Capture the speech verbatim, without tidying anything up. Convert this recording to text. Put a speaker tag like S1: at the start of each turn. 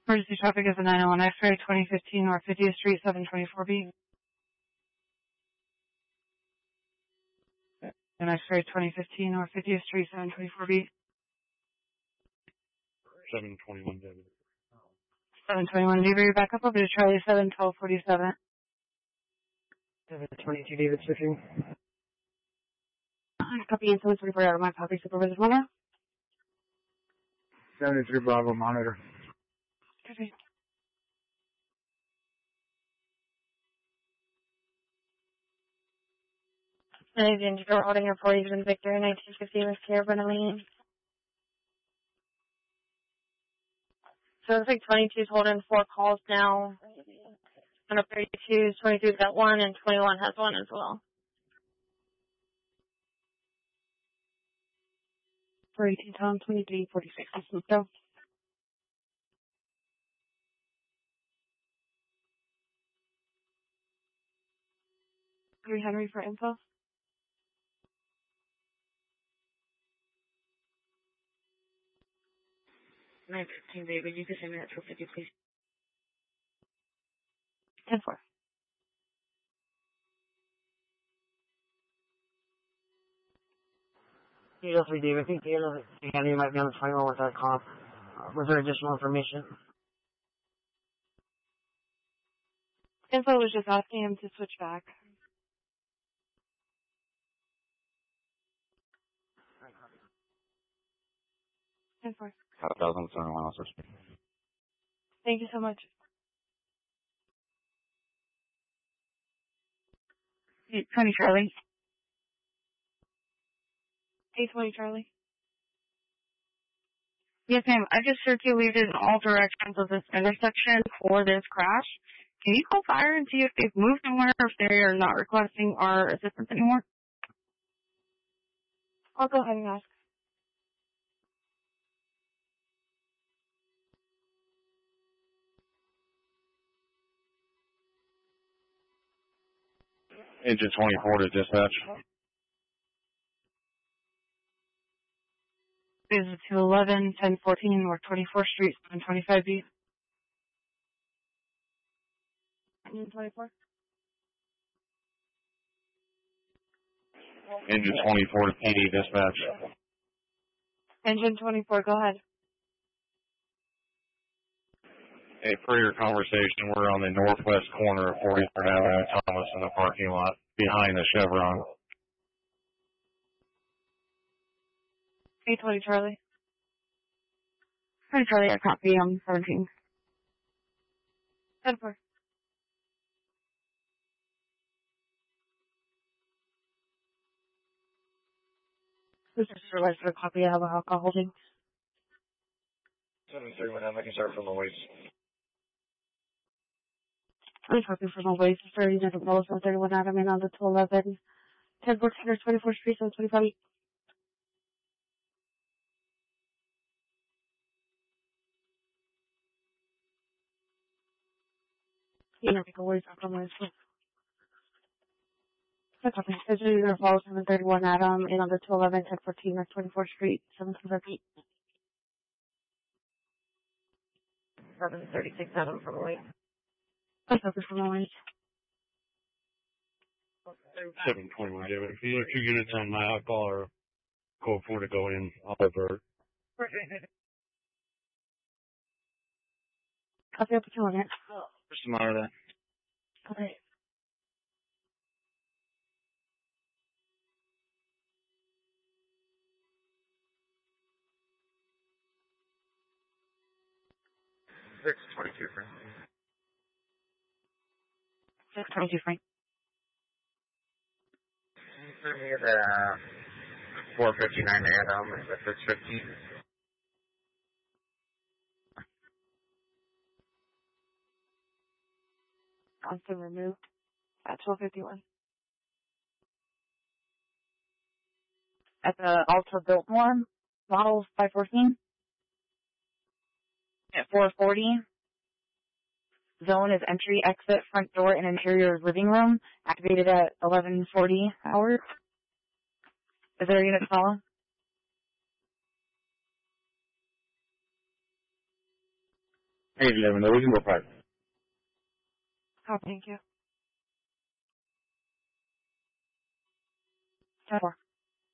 S1: Emergency traffic is a nine oh one X-ray, twenty fifteen North fiftieth Street, seven twenty-four B. An X-ray, twenty fifteen North fiftieth Street, seven twenty-four B.
S2: seven twenty-one David.
S1: seven twenty-one David, you're back up over to Charlie, seven twelve forty-seven.
S3: seven twenty-two David switching.
S1: Copy and seven twenty-four out of my copy, Supervisor Mona.
S3: seventy-three Bravo monitor.
S1: Okay.
S4: Ladies and gentlemen, holding your forties in Victor, nineteen fifty with Sierra Bernalini. So it's like twenty-two's holding four calls now. And up thirty-two's, twenty-two's got one, and twenty-one has one as well.
S1: For eighteen Tom, twenty-three forty-six, Go. Three Henry for info.
S4: nine fifteen, David, you can send me that two fifty, please.
S1: ten four.
S3: eight oh three David, I think Andy might be on the twenty-one with that comp. Uh, was there additional information?
S1: Info was just asking him to switch back. ten four.
S2: five thousand seven one officers.
S1: Thank you so much. eight twenty Charlie. eight twenty Charlie. Yes, ma'am. I just circulated in all directions of this intersection for this crash. Can you call fire and see if they've moved somewhere or if they are not requesting our assistance anymore? I'll go ahead and ask.
S2: Engine twenty-four to dispatch.
S1: Is it two eleven, ten fourteen North twenty-fourth Street, seven twenty-five B? Engine twenty-four?
S2: Engine twenty-four to P D dispatch.
S1: Engine twenty-four, go ahead.
S2: Hey, for your conversation, we're on the northwest corner of forty-third Avenue Thomas in the parking lot behind the Chevron.
S1: eight twenty Charlie. Hi Charlie, I copy, I'm seventeen. ten four. This is realized for a copy of alcohol holding.
S2: seven three one, I can start from the waist.
S1: I'm talking from my waist. thirty different roles, one thirty-one Adam and on the two eleven. ten fourteen or twenty-fourth Street, seven twenty-five. You know, make a words after my school. That's okay. It's really going to follow seven thirty-one Adam and on the two eleven, ten fourteen or twenty-fourth Street, seven twenty-five.
S4: seven thirty-six Adam from the way.
S1: I'm talking from my waist.
S2: seven twenty-one, David. If you have two units on my alcohol or code four to go in, I'll avert.
S1: Copy up to two hundred.
S2: Just a matter of that.
S1: Okay.
S2: six twenty-two, Frank.
S1: six twenty-two, Frank.
S3: At uh, four fifty-nine Adam at six fifty.
S1: Constant removed at twelve fifty-one. At the Ultra Biltmore, model five fourteen. At four forty. Zone is entry, exit, front door, and interior living room. Activated at eleven forty hours. Is there a unit calling?
S5: Hey, let me know. We can go private.
S1: Oh, thank you. ten four.